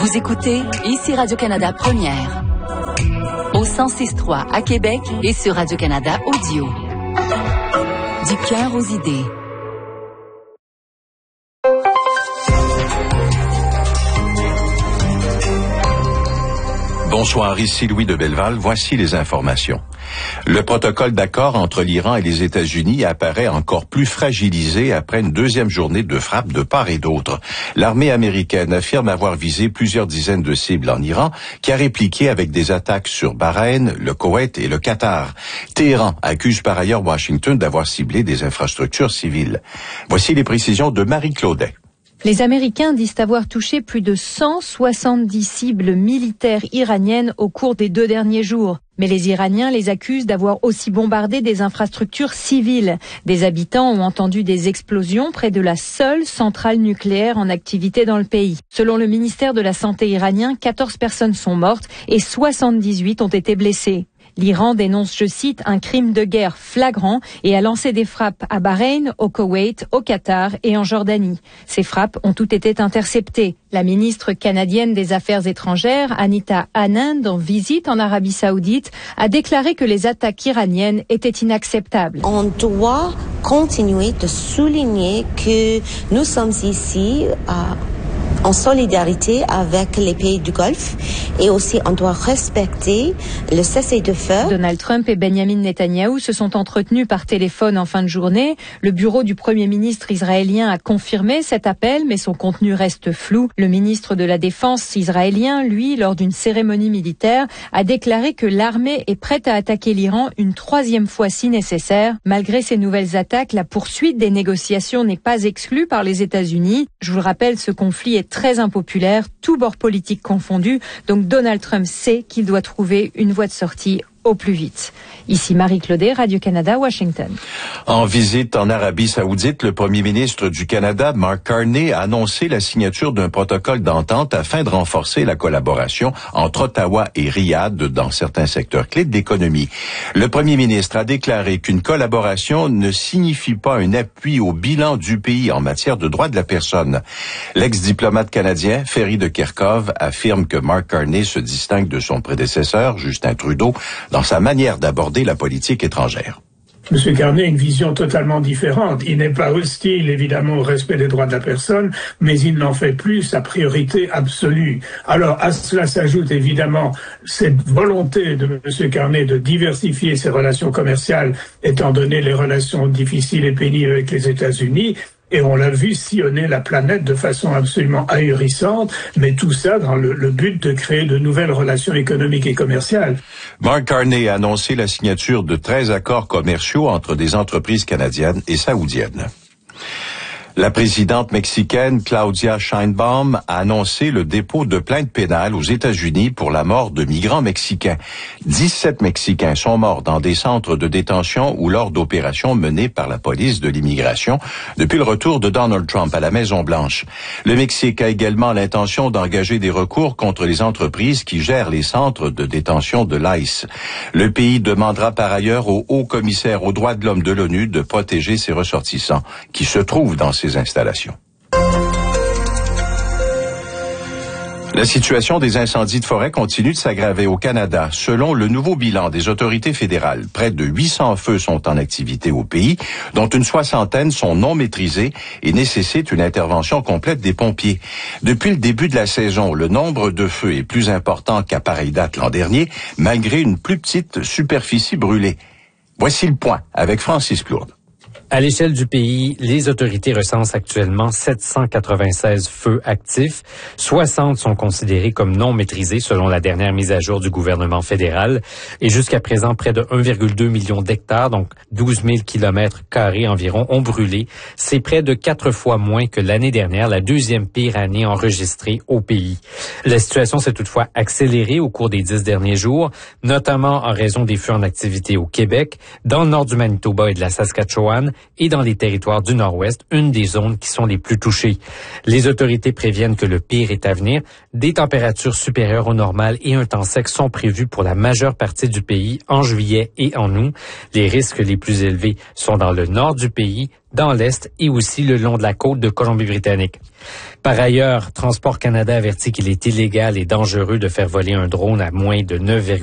Vous écoutez ici Radio-Canada Première. Au 106.3 à Québec et sur Radio-Canada Audio. Du cœur aux idées. Bonsoir, ici Louis de Belleval. Voici les informations. Le protocole d'accord entre l'Iran et les États-Unis apparaît encore plus fragilisé après une deuxième journée de frappe de part et d'autre. L'armée américaine affirme avoir visé plusieurs dizaines de cibles en Iran, qui a répliqué avec des attaques sur Bahreïn, le Koweït et le Qatar. Téhéran accuse par ailleurs Washington d'avoir ciblé des infrastructures civiles. Voici les précisions de Marie Claudet. Les Américains disent avoir touché plus de 170 cibles militaires iraniennes au cours des 2 derniers jours. Mais les Iraniens les accusent d'avoir aussi bombardé des infrastructures civiles. Des habitants ont entendu des explosions près de la seule centrale nucléaire en activité dans le pays. Selon le ministère de la Santé iranien, 14 personnes sont mortes et 78 ont été blessées. L'Iran dénonce, je cite, un crime de guerre flagrant et a lancé des frappes à Bahreïn, au Koweït, au Qatar et en Jordanie. Ces frappes ont toutes été interceptées. La ministre canadienne des Affaires étrangères, Anita Anand, en visite en Arabie Saoudite, a déclaré que les attaques iraniennes étaient inacceptables. On doit continuer de souligner que nous sommes ici en solidarité avec les pays du Golfe et aussi on doit respecter le cessez-le-feu. Donald Trump et Benjamin Netanyahou se sont entretenus par téléphone en fin de journée. Le bureau du Premier ministre israélien a confirmé cet appel, mais son contenu reste flou. Le ministre de la Défense israélien, lui, lors d'une cérémonie militaire, a déclaré que l'armée est prête à attaquer l'Iran une 3e fois si nécessaire. Malgré ces nouvelles attaques, la poursuite des négociations n'est pas exclue par les États-Unis. Je vous le rappelle, ce conflit est très impopulaire, tous bords politiques confondus. Donc Donald Trump sait qu'il doit trouver une voie de sortie au plus vite. Ici Marie Claudet, Radio-Canada, Washington. En visite en Arabie Saoudite, le premier ministre du Canada, Mark Carney, a annoncé la signature d'un protocole d'entente afin de renforcer la collaboration entre Ottawa et Riyad dans certains secteurs clés de l'économie. Le premier ministre a déclaré qu'une collaboration ne signifie pas un appui au bilan du pays en matière de droits de la personne. L'ex-diplomate canadien, Ferry de Kerkhove, affirme que Mark Carney se distingue de son prédécesseur, Justin Trudeau, dans sa manière d'aborder la politique étrangère. M. Carney a une vision totalement différente. Il n'est pas hostile, évidemment, au respect des droits de la personne, mais il n'en fait plus sa priorité absolue. Alors, à cela s'ajoute évidemment cette volonté de M. Carney de diversifier ses relations commerciales, étant donné les relations difficiles et pénibles avec les États-Unis. Et on l'a vu sillonner la planète de façon absolument ahurissante, mais tout ça dans le but de créer de nouvelles relations économiques et commerciales. Mark Carney a annoncé la signature de 13 accords commerciaux entre des entreprises canadiennes et saoudiennes. La présidente mexicaine Claudia Sheinbaum a annoncé le dépôt de plaintes pénales aux États-Unis pour la mort de migrants mexicains. 17 Mexicains sont morts dans des centres de détention ou lors d'opérations menées par la police de l'immigration depuis le retour de Donald Trump à la Maison-Blanche. Le Mexique a également l'intention d'engager des recours contre les entreprises qui gèrent les centres de détention de l'ICE. Le pays demandera par ailleurs au haut-commissaire aux droits de l'homme de l'ONU de protéger ses ressortissants qui se trouvent dans ces installations. La situation des incendies de forêt continue de s'aggraver au Canada. Selon le nouveau bilan des autorités fédérales, près de 800 feux sont en activité au pays, dont une 60aine sont non maîtrisés et nécessitent une intervention complète des pompiers. Depuis le début de la saison, le nombre de feux est plus important qu'à pareille date l'an dernier, malgré une plus petite superficie brûlée. Voici le point avec Francis Plourde. À l'échelle du pays, les autorités recensent actuellement 796 feux actifs. 60 sont considérés comme non maîtrisés selon la dernière mise à jour du gouvernement fédéral. Et jusqu'à présent, près de 1,2 million d'hectares, donc 12 000 kilomètres carrés environ, ont brûlé. C'est près de 4 fois moins que l'année dernière, la 2e pire année enregistrée au pays. La situation s'est toutefois accélérée au cours des 10 derniers jours, notamment en raison des feux en activité au Québec, dans le nord du Manitoba et de la Saskatchewan, et dans les territoires du Nord-Ouest, une des zones qui sont les plus touchées. Les autorités préviennent que le pire est à venir. Des températures supérieures au normal et un temps sec sont prévus pour la majeure partie du pays en juillet et en août. Les risques les plus élevés sont dans le nord du pays, dans l'Est et aussi le long de la côte de Colombie-Britannique. Par ailleurs, Transport Canada avertit qu'il est illégal et dangereux de faire voler un drone à moins de 9,5